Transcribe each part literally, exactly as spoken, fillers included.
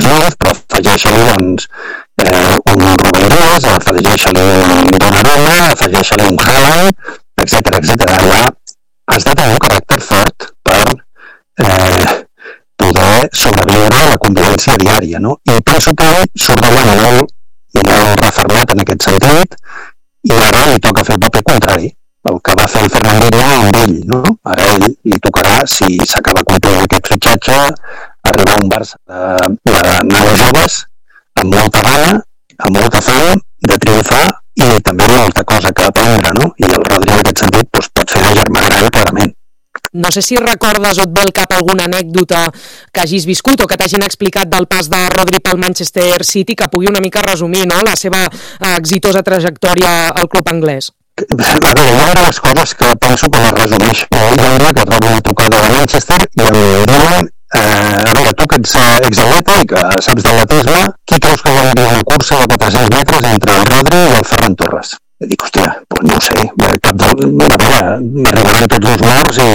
Champions League, però afegeix-li doncs, eh, un Ruben Dias, afegeix-li un Donnarumma, afegeix-li un Haaland, etcètera, etcètera. Allà has de tenir un caràcter fort per eh, poder sobreviure a la convivència diària, no? I penso que surt d'allà molt, molt reformat en aquest sentit, i ara li toca fer el paper contrari, el que va fer el Fernandinho amb ell, no? Ara ell li tocarà, si s'acaba complint aquest fitxatge, arribar a un Barça de, de nanos joves, amb molta gana, amb molta fam de triomfar i també molta cosa que aprendre, no? I el Rodri en aquest sentit doncs, pot fer de germà gran, clarament. No sé si recordes o et ve al cap alguna anècdota que hagis viscut o que t'hagin explicat del pas de Rodri pel Manchester City que pugui una mica resumir, no?, la seva exitosa trajectòria al club anglès. A veure, hi ha una de les coses que penso que la resumeix. Hi ha un dia que trobo una tocada de Manchester i em diuen, eh, a veure, tu que ets exatleta i que saps d'atletisme, qui creus que guanyaria una cursa de quatre-cents metres entre el Rodri i el Ferran Torres? I dic, hòstia, doncs no ho sé, cap del... a veure, m'arribaran tots els morts i,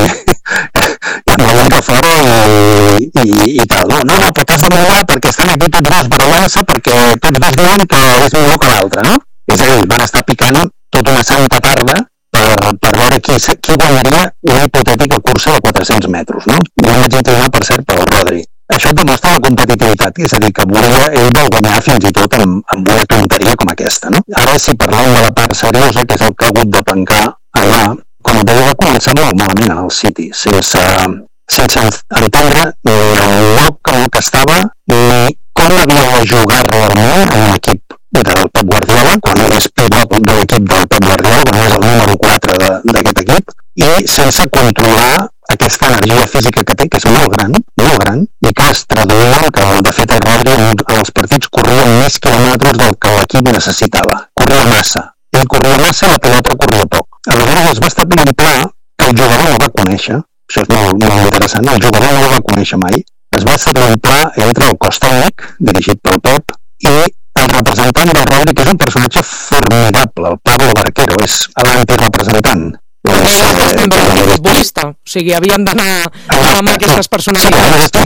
i em volen de fora i, i, i tal. No, no, no, però t'has de moure perquè estan aquí tots dos barallant-se perquè tots dos diuen que és millor que l'altre, no? És a dir, van estar picant tota una santa tarda per, per veure qui, qui guanyaria una hipotètica cursa de quatre-cents metres, no? Jo em vaig inclinar, per cert, pel Rodri. Això demostra la competitivitat, és a dir, que volia, ell vol guanyar fins i tot amb, amb una tonteria com aquesta, no? Ara, si parlem de la part seriosa, que és el que ha hagut de tancar allà, com deia, va començar molt malament en el City, sense, sense entendre ni el lloc en què estava, ni com havia de jugar realment en l'equip del Pep Guardiola, quan és pilot de l'equip del Pep Guardiola, quan és el número quatre d'aquest equip, i sense controlar aquesta energia física que té, que és molt gran, molt gran, i que es traduïa que, de fet, el Rodri en els partits corria més quilòmetres del que l'equip necessitava. Corria massa. Ell corria massa, la pilota corria poc. Aleshores es va establir un pla que el jugador no el va conèixer. Això és molt, molt interessant. El jugador no el va conèixer mai. Es va establir un pla entre el cos tècnic, dirigit pel Pep, i el representant del Rodri, que és un personatge formidable, el Pablo Barquero, és l'antirepresentant. És també un futbolista, o sigui, havíem d'anar amb aquestes personalitats.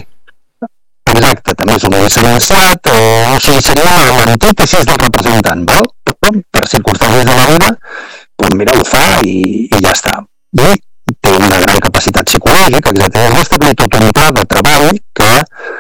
Exacte, també és un licenciat, o sigui, seria l'antítesis del representant, val? Per circumstàncies de la vida, doncs mira, ho fa i, i ja està. I té una gran capacitat psicològica, etcètera. Va establir tot un pla de treball que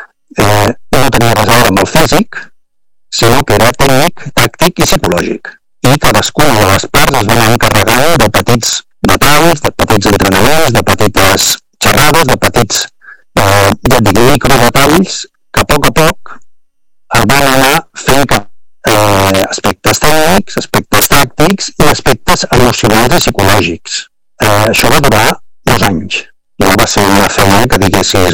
eh, no tenia res a veure amb el físic, sinó que era tècnic, tàctic i psicològic. I cadascuna de les parts es van encarregar de petits detalls, de petits entrenaments, de petites xerrades, de petits eh, ja dic, microdetalls que a poc a poc el van anar fent que eh, aspectes tècnics, aspectes tàctics i aspectes emocionals i psicològics. Eh, això va durar dos anys. No va ser una feina que diguessis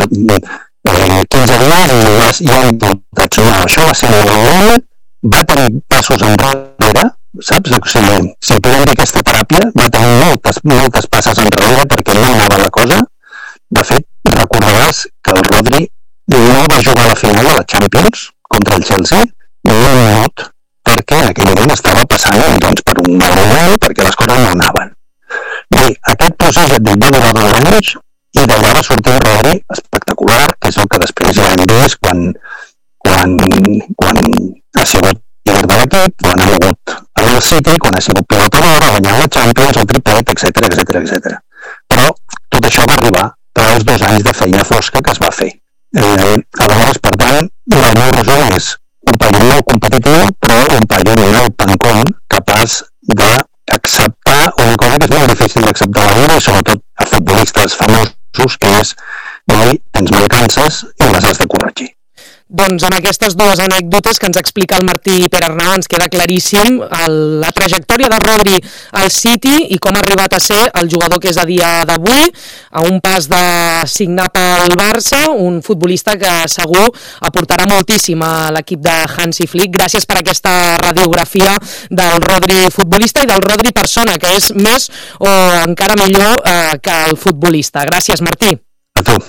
eh, quinze dies i ja hem voltat. No, això va ser molt, va tenir passos enrere, saps? O sigui, si podem dir aquesta teràpia, va tenir moltes, moltes passes enrere perquè no anava la cosa. De fet, recordaràs que el Rodri no va jugar a la final de la Champions contra el Chelsea ni un minut, perquè en aquell moment estava passant doncs, per un mal moment perquè les coses no anaven. Bé, aquest procés et dic, va durar dos anys i d'allà va sortir el Rodri espectacular, que és el que després ja hem vist quan, quan, quan ha sigut líder de l'equip, quan ha hagut al City, quan ha sigut pilot d'or, ha guanyat la Champions, el triplet, etcètera, etcètera, etcètera. Però tot això va arribar per als dos anys de feina fosca que es va fer. Eh, aleshores, per tant, el meu resum és un paio molt competitiu, però un paio molt pancón, capaç d'acceptar una cosa que és molt difícil d'acceptar a la vida, i sobretot a futbolistes famosos, que és, noi, tens mancances i les has de corregir. Doncs amb aquestes dues anècdotes que ens explica el Martí Perarnau ens queda claríssim el, la trajectòria de Rodri al City i com ha arribat a ser el jugador que és a dia d'avui, a un pas de signar pel Barça, un futbolista que segur aportarà moltíssim a l'equip de Hansi Flick. Gràcies per aquesta radiografia del Rodri futbolista i del Rodri persona, que és més o encara millor eh, que el futbolista. Gràcies, Martí. A tu.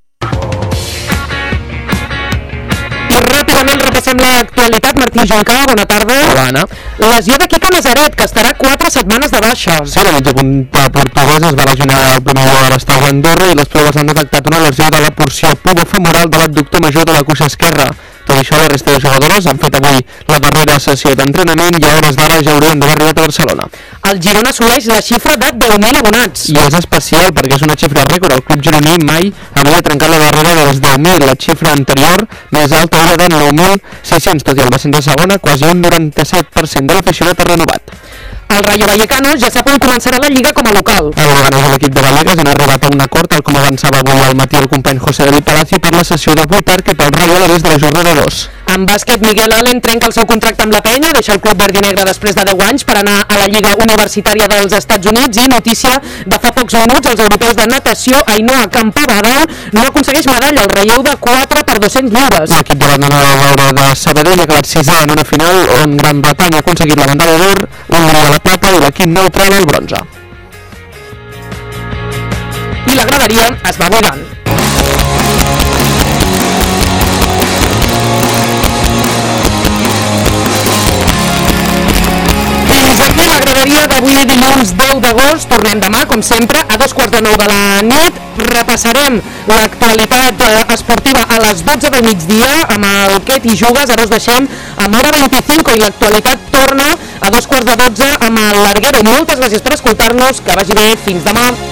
I ràpidament repassem l'actualitat. Martí Joncà, bona tarda. Hola, Anna. Lesió de Quique Nazaret, que estarà quatre setmanes de baixa. Sí, la mitjapunta portuguesa es va lesionar el primer dia de l'estat a Andorra i les proves han detectat una lesió de la porció pubofemoral de l'abductor major de la cuixa esquerra. Tot això, la resta de jugadores han fet avui la darrera sessió d'entrenament i a hores d'ara ja haurien d'haver arribat a Barcelona. El Girona assoleix la xifra de deu mil abonats. I és especial perquè és una xifra rècord. El club gironí mai havia trencat la barrera dels deu mil. La xifra anterior més alta era de nou mil sis-cents, tot i el descens de segona, quasi un noranta-set per cent de l'aficionat ha renovat. El Rayo Vallecano ja sap on començarà la Lliga com a local. El Leganés i l'equip de Vallecas han arribat a un acord, tal com avançava avui al matí el company José David Palacio, per la sessió d'avui perquè pel Rayo a l'avís de la jornada dos. En bàsquet, Miguel Allen trenca el seu contracte amb la Penya, deixa el club verd i negre després de deu anys per anar a la Lliga Universitària dels Estats Units. I notícia de fa pocs minuts, els europeus de natació, Ainhoa Campabadal no aconsegueix medalla al relleu de quatre per dos-cents lliures. L'equip de la nova de Sabadell ha acabat sisè en una final on Gran Bretanya ha aconseguit la medalla d'or, Hongria la plata i l'equip neutral el bronze. I la graderia es va buidant. La graderia d'avui dilluns deu d'agost, tornem demà com sempre a dos quarts de nou de la nit, repassarem l'actualitat esportiva a les dotze del migdia amb el Què t'hi jugues, ara us deixem amb hora vint-i-cinc i l'actualitat torna a dos quarts de dotze amb el Larguero. Moltes gràcies per escoltar-nos, que vagi bé, fins demà.